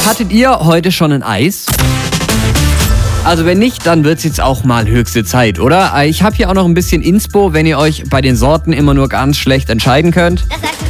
Hattet ihr heute schon ein Eis? Also wenn nicht, dann wird's jetzt auch mal höchste Zeit, oder? Ich habe hier auch noch ein bisschen Inspo, wenn ihr euch bei den Sorten immer nur ganz schlecht entscheiden könnt. Das sagst